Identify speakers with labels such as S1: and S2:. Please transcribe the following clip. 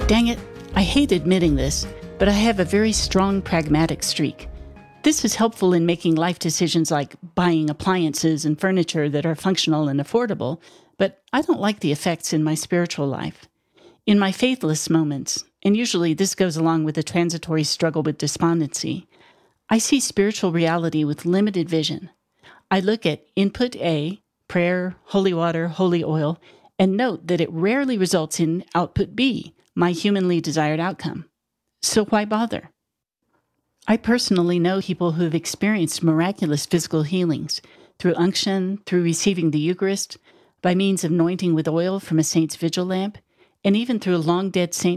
S1: Dang it, I hate admitting this, but I have a very strong pragmatic streak. This is helpful in making life decisions like buying appliances and furniture that are functional and affordable, but I don't like the effects in my spiritual life. In my faithless moments, and usually this goes along with a transitory struggle with despondency, I see spiritual reality with limited vision. I look at input A, prayer, holy water, holy oil, and note that it rarely results in output B, my humanly desired outcome. So why bother? I personally know people who have experienced miraculous physical healings through unction, through receiving the Eucharist, by means of anointing with oil from a saint's vigil lamp, and even through a long-dead saint